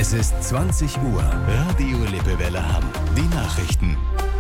Es ist 20 Uhr. Radio Lippewelle Hamm. Die Nachrichten.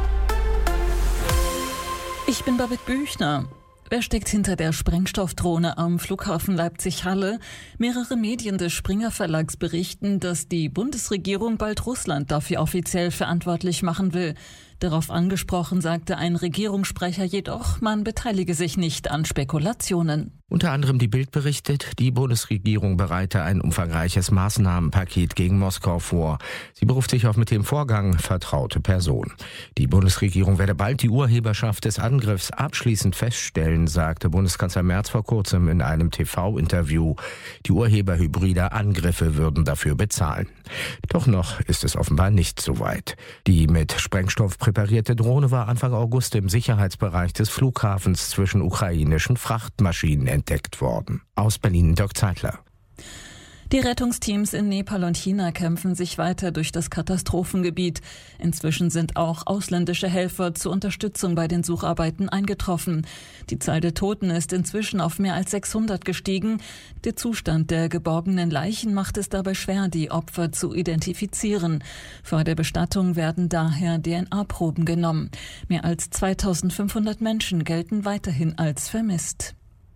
Ich bin Babette Büchner. Wer steckt hinter der Sprengstoffdrohne am Flughafen Leipzig-Halle? Mehrere Medien des Springer Verlags berichten, dass die Bundesregierung bald Russland dafür offiziell verantwortlich machen will. Darauf angesprochen sagte ein Regierungssprecher jedoch, man beteilige sich nicht an Spekulationen. Unter anderem die Bild berichtet, die Bundesregierung bereite ein umfangreiches Maßnahmenpaket gegen Moskau vor. Sie beruft sich auf mit dem Vorgang vertraute Personen. Die Bundesregierung werde bald die Urheberschaft des Angriffs abschließend feststellen, sagte Bundeskanzler Merz vor kurzem in einem TV-Interview. Die Urheber hybrider Angriffe würden dafür bezahlen. Doch noch ist es offenbar nicht so weit. Die mit Sprengstoff präparierte Drohne war Anfang August im Sicherheitsbereich des Flughafens zwischen ukrainischen Frachtmaschinen entdeckt worden. Aus Berlin Dirk Zeitler. Die Rettungsteams in Nepal und China kämpfen sich weiter durch das Katastrophengebiet. Inzwischen sind auch ausländische Helfer zur Unterstützung bei den Sucharbeiten eingetroffen. Die Zahl der Toten ist inzwischen auf mehr als 600 gestiegen. Der Zustand der geborgenen Leichen macht es dabei schwer, die Opfer zu identifizieren. Vor der Bestattung werden daher DNA-Proben genommen. Mehr als 2500 Menschen gelten weiterhin als vermisst.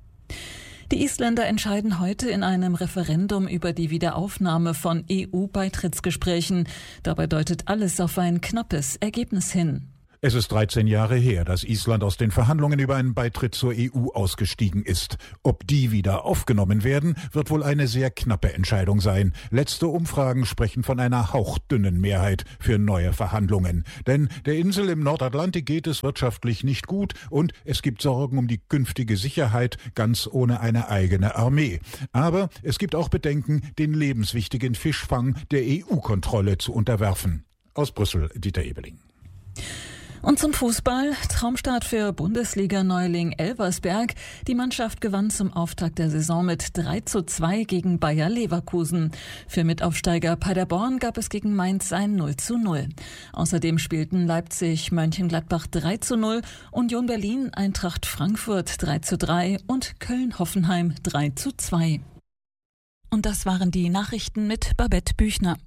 Die Isländer entscheiden heute in einem Referendum über die Wiederaufnahme von EU-Beitrittsgesprächen. Dabei deutet alles auf ein knappes Ergebnis hin. Es ist 13 Jahre her, dass Island aus den Verhandlungen über einen Beitritt zur EU ausgestiegen ist. Ob die wieder aufgenommen werden, wird wohl eine sehr knappe Entscheidung sein. Letzte Umfragen sprechen von einer hauchdünnen Mehrheit für neue Verhandlungen. Denn der Insel im Nordatlantik geht es wirtschaftlich nicht gut und es gibt Sorgen um die künftige Sicherheit, ganz ohne eine eigene Armee. Aber es gibt auch Bedenken, den lebenswichtigen Fischfang der EU-Kontrolle zu unterwerfen. Aus Brüssel, Dieter Ebeling. Und zum Fußball. Traumstart für Bundesliga-Neuling Elversberg. Die Mannschaft gewann zum Auftakt der Saison mit 3:2 gegen Bayer Leverkusen. Für Mitaufsteiger Paderborn gab es gegen Mainz ein 0:0. Außerdem spielten Leipzig Mönchengladbach 3:0, Union Berlin Eintracht Frankfurt 3:3 und Köln-Hoffenheim 3:2. Und das waren die Nachrichten mit Babette Büchner.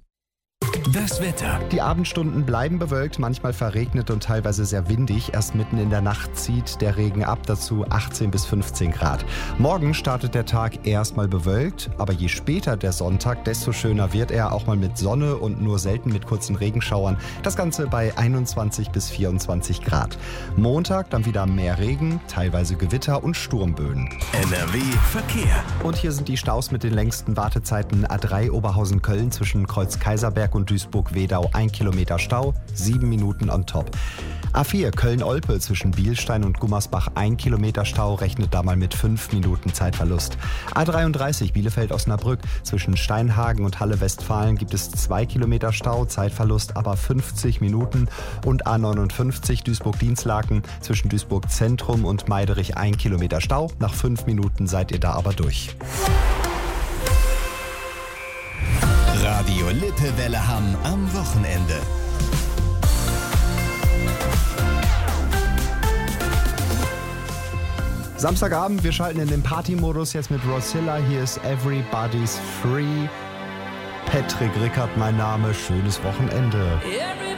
Das Wetter. Die Abendstunden bleiben bewölkt, manchmal verregnet und teilweise sehr windig. Erst mitten in der Nacht zieht der Regen ab, dazu 18 bis 15 Grad. Morgen startet der Tag erstmal bewölkt, aber je später der Sonntag, desto schöner wird er, auch mal mit Sonne und nur selten mit kurzen Regenschauern. Das Ganze bei 21 bis 24 Grad. Montag dann wieder mehr Regen, teilweise Gewitter und Sturmböen. NRW Verkehr. Und hier sind die Staus mit den längsten Wartezeiten. A3 Oberhausen-Köln zwischen Kreuz-Kaiserberg und Duisburg-Wedau 1 Kilometer Stau, 7 Minuten on top. A4 Köln-Olpe zwischen Bielstein und Gummersbach 1 Kilometer Stau, rechnet da mal mit 5 Minuten Zeitverlust. A33 Bielefeld-Osnabrück zwischen Steinhagen und Halle-Westfalen gibt es 2 Kilometer Stau, Zeitverlust aber 50 Minuten. Und A59 Duisburg-Dienstlaken zwischen Duisburg-Zentrum und Meiderich 1 Kilometer Stau, nach 5 Minuten seid ihr da aber durch. Radio Lippewelle Hamm am Wochenende. Samstagabend, wir schalten in den Party-Modus jetzt mit Rosilla. Hier ist Everybody's Free. Patrick Rickert mein Name, schönes Wochenende.